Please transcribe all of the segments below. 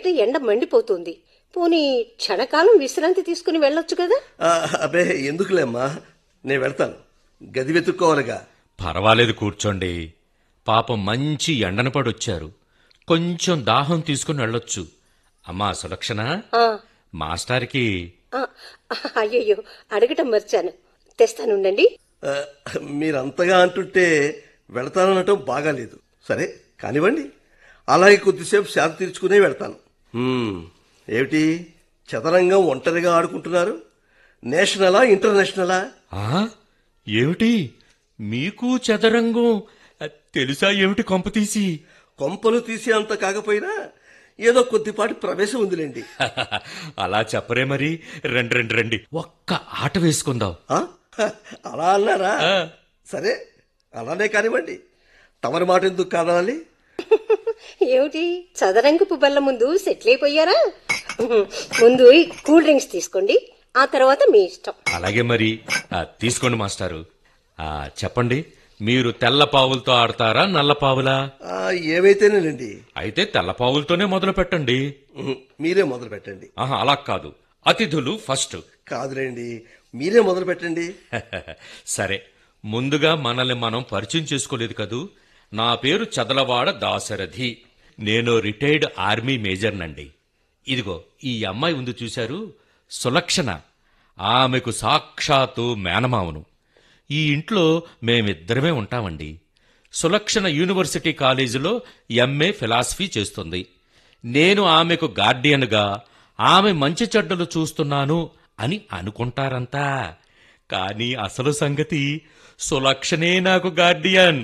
బయట ఎండ మండిపోతుంది. పోనీ క్షణకాలం విశ్రాంతి తీసుకుని వెళ్ళొచ్చు కదా. అబ్బే ఎందుకులేమ్మా, నేను వెళ్తాను. గది వెతుక్కోవాలిగా. పర్వాలేదు, కూర్చోండి. పాపం మంచి ఎండన పడొచ్చారు. కొంచెం దాహం తీసుకుని వెళ్ళొచ్చు. అమ్మా సులక్షణ, మాస్టార్కి. అయ్యయ్యో, అడగటం మర్చాను. తెస్తానుండండి. మీరంతగా అంటుంటే వెళతానటం బాగాలేదు. సరే కానివ్వండి, అలాగే కొద్దిసేపు శాంతి తీర్చుకునే వెళ్తాను. ఏమిటి చదరంగం ఒంటరిగా ఆడుకుంటున్నారు? నేషనలా ఇంటర్నేషనలా? ఏమిటి మీకు చదరంగం తెలుసా? ఏమిటి కొంపతీసి? కొంపలు తీసే అంత కాకపోయినా ఏదో కొద్దిపాటి ప్రవేశం ఉందిలేండి. అలా చెప్పరే మరి. రండి రండి, ఒక్క ఆట వేసుకుందాం. అలా అన్నారా? సరే అలానే కానివ్వండి. తమరి మాట ఎందుకు కాదాలి? ఏమిటి చదరంగపు బల్ల ముందు సెటిల్ అయిపోయారా? ముందు కూల్ డ్రింక్స్ తీసుకోండి, ఆ తర్వాత మీ ఇష్టం. అలాగే మరి, తీసుకోండి మాస్టారు. చెప్పండి, మీరు తెల్ల పావులతో ఆడతారా నల్ల పావులా? ఏవైతేనేనండి. అయితే తెల్ల పావులతోనే మొదలు పెట్టండి. మీరే మొదలు పెట్టండి. అలా కాదు, అతిథులు ఫస్ట్. కాదులేండి, మీరే మొదలు పెట్టండి. సరే, ముందుగా మనల్ని మనం పరిచయం చేసుకోలేదు కదూ. నా పేరు చదలవాడ దాశరథి. నేను రిటైర్డ్ ఆర్మీ మేజర్నండి. ఇదిగో ఈ అమ్మాయి ఉంది చూశారు, సులక్షణ. ఆమెకు సాక్షాత్తు మేనమావను. ఈ ఇంట్లో మేమిద్దరమే ఉంటామండి. సులక్షణ యూనివర్సిటీ కాలేజీలో ఎంఏ ఫిలాసఫీ చేస్తుంది. నేను ఆమెకు గార్డియన్గా ఆమె మంచి చెడ్డలు చూస్తున్నాను అని అనుకుంటారంతా. కానీ అసలు సంగతి సులక్షణే నాకు గార్డియన్.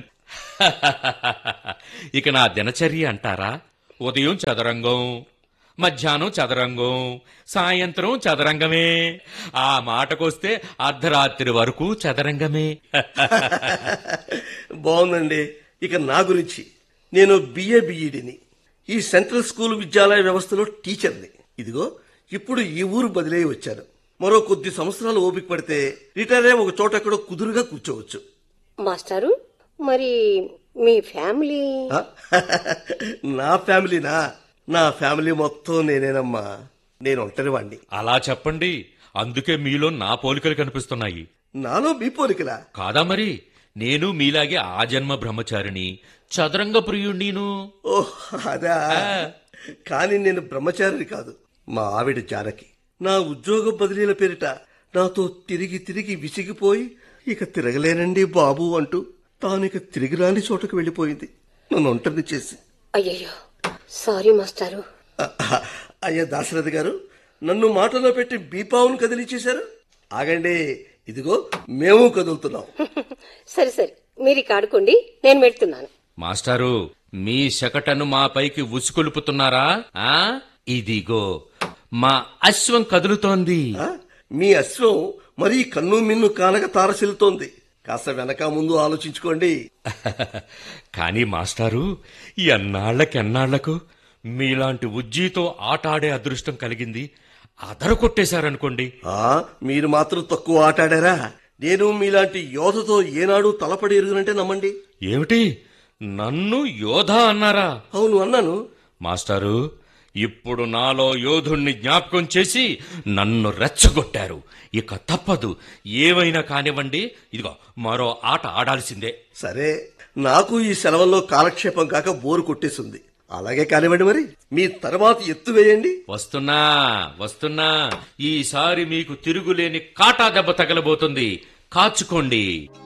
ఇక నా దినచర్య అంటారా? ఉదయం చదరంగం, మధ్యాహ్నం చదరంగం, సాయంత్రం చదరంగమే. ఆ మాటకొస్తే అర్ధరాత్రి వరకు చదరంగమే. బాగుందండి. ఇక నా గురించి, నేను బిఏబిఈడిని. ఈ సెంట్రల్ స్కూల్ విద్యాలయ వ్యవస్థలో టీచర్ని. ఇదిగో ఇప్పుడు ఈ ఊరు బదిలీ వచ్చాను. మరో కొద్ది సంవత్సరాలు ఓపిక పడితే రిటైర్ అయ్యి ఒక చోట ఎక్కడో కుదురుగా కూర్చోవచ్చు. మాస్టారు, మరి మీ ఫ్యామిలీ? నా ఫ్యామిలీనా? నా ఫ్యామిలీ మొత్తం నేనేనమ్మా. నేను ఒంటరివాణ్ణి. అలా చెప్పండి, అందుకే మీలో నా పోలికలు కనిపిస్తున్నాయి. నాలో మీ పోలికలా? కాదా మరి, నేను మీలాగే ఆ జన్మ బ్రహ్మచారిని, చదరంగ ప్రియుణ్ణిను. ఓహ్ అదా? కానీ నేను బ్రహ్మచారిని కాదు. మా ఆవిడ జానకి నా ఉద్యోగ బదిలీల పేరిట నాతో తిరిగి తిరిగి విసిగిపోయి ఇక తిరగలేనండి బాబు అంటూ తానిక తిరిగి రాని చోటకు వెళ్ళిపోయింది, నన్ను ఒంటరిని చేసి. అయ్యయ్యో, సారీ మాస్టారు. అయ్యా దాశరథి గారు, నన్ను మాటలో పెట్టి బీపావును కదిలించేశారు. ఆగండి, ఇదిగో మేము కదులుతున్నాం. సరే సరే, మీరు ఆడుకోండి, నేను పెడుతున్నాను. మాస్టారు, మీ శకటను మా పైకి ఉసుకొలుపుతున్నారా? ఇదిగో మా అశ్వం కదులుతోంది. మీ అశ్వం మరీ కన్ను మిన్ను కానక తారసిల్లుతోంది. కాస్త వెనక ముందు ఆలోచించుకోండి. కానీ మాస్టారు, ఎన్నాళ్లకెన్నాళ్లకు మీలాంటి ఉజ్జీతో ఆట ఆడే అదృష్టం కలిగింది. అదర కొట్టేశారనుకోండి. మీరు మాత్రం తక్కువ ఆట ఆడారా? నేను మీలాంటి యోధతో ఏనాడు తలపడి ఎరుగునంటే నమ్మండి. ఏమిటి, నన్ను యోధ అన్నారా? అవును అన్నాను. మాస్టారు, ఇప్పుడు నాలో యోధుణ్ణి జ్ఞాపకం చేసి నన్ను రెచ్చగొట్టారు. ఇక తప్పదు, ఏమైనా కానివ్వండి. ఇదిగో మరో ఆట ఆడాల్సిందే. సరే, నాకు ఈ సెలవుల్లో కాలక్షేపం కాక బోరు కొట్టేసింది. అలాగే కానివ్వండి. మరి మీ తర్వాత ఎత్తు వేయండి. వస్తున్నా వస్తున్నా. ఈసారి మీకు తిరుగులేని కాటా దెబ్బ తగలబోతుంది, కాచుకోండి.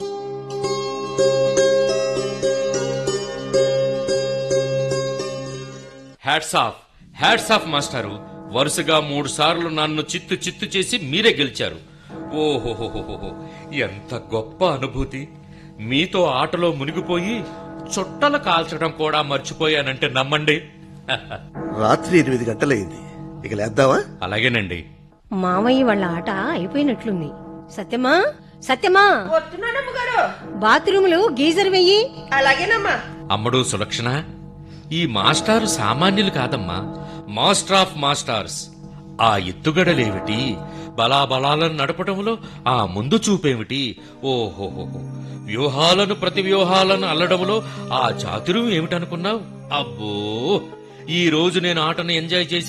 హ్యాట్స్ ఆఫ్ మాస్టారు. వరుసగా 3 సార్లు నన్ను చిత్తు చిత్తు చేసి మీరే గెలిచారు. ఓహోహోహోహో, ఎంత గొప్ప అనుభూతి. మీతో ఆటలో మునిగిపోయి చుట్టలు కాల్చడం కూడా మర్చిపోయానంటే నమ్మండి. రాత్రి 8 గంటలైంది. ఇక లేద్దామా? అలాగేనండి. మామయ్య వాళ్ళ ఆట అయిపోయినట్లుంది. సత్యమా, సత్యమా, బాత్రూమ్ లో గీజర్ వెయ్యి. అలాగేనమ్మా. అమ్మడు సులక్షణ, ఈ మాస్టారు సామాన్యులు కాదమ్మా, మాస్టర్ ఆఫ్ మాస్టర్స్. ఆ ఎత్తుగడలేమిటి, బలాబలాలను నడపడంలో ఆ ముందు చూపేమిటి, ఓహోహోహో, వ్యూహాలను ప్రతి వ్యూహాలను అల్లడంలో ఆ చాతుర్యం ఏమిటనుకున్నావు? అబ్బో, ఈ రోజు నేను ఆటను ఎంజాయ్ చేసి